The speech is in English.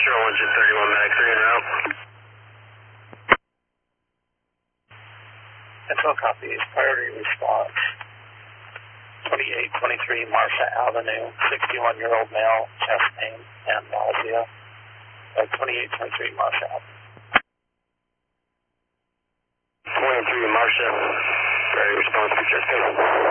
Sure, 131 Mac 3 en route. Info copies, priority response. 2823 Marcia Avenue, 61-year-old male, chest pain and nausea. 2823 Marcia Avenue. 23 Marcia, priority response to chest pain.